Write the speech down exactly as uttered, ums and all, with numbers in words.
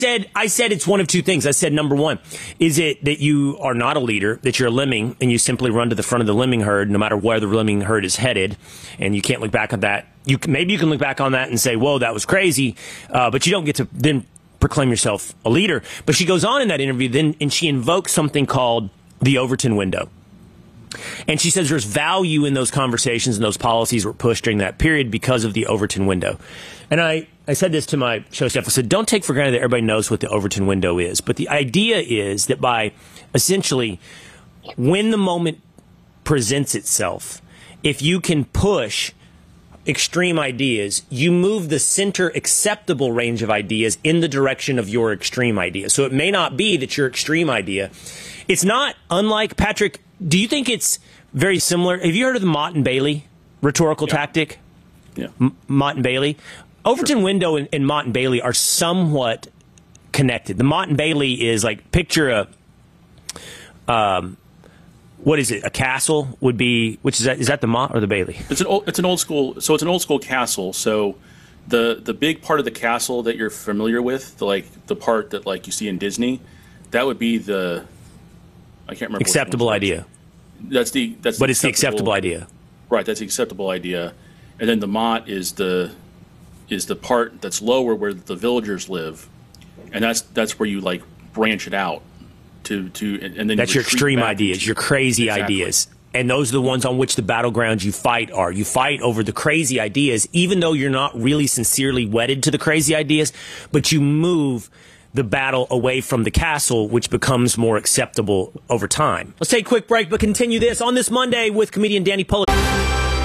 said, I said it's one of two things. I said, number one, is it that you are not a leader, that you're a lemming, and you simply run to the front of the lemming herd no matter where the lemming herd is headed, and you can't look back on that. You can, maybe you can look back on that and say, whoa, that was crazy, uh, but you don't get to then proclaim yourself a leader. But she goes on in that interview, then, and she invokes something called the Overton window. And she says there's value in those conversations and those policies were pushed during that period because of the Overton window. And I, I said this to my show staff. I said, don't take for granted that everybody knows what the Overton window is. But the idea is that by essentially, when the moment presents itself, if you can push extreme ideas, you move the center acceptable range of ideas in the direction of your extreme idea. So it may not be that your extreme idea, it's not unlike, Patrick, do you think it's very similar? Have you heard of the Mott and Bailey rhetorical yeah. tactic? Yeah. M- Mott and Bailey. Overton sure. window and, and Mott and Bailey are somewhat connected. The Mott and Bailey is like, picture a, um, what is it? A castle would be, which is that? Is that the Mott or the Bailey? It's an old, it's an old school. So it's an old school castle. So the the big part of the castle that you're familiar with, the like the part that like you see in Disney, that would be the, I can't remember. Acceptable idea. That's the that's. But the it's the acceptable idea. Right. That's the acceptable idea, and then the Mott is the is the part that's lower where the villagers live, and that's that's where you like branch it out to to and, and then that's you your extreme ideas, into, your crazy exactly. ideas. And those are the ones on which the battlegrounds you fight are. You fight over the crazy ideas, even though you're not really sincerely wedded to the crazy ideas, but you move the battle away from the castle, which becomes more acceptable over time. Let's take a quick break, but continue this on this Monday with comedian Danny Pulitzer.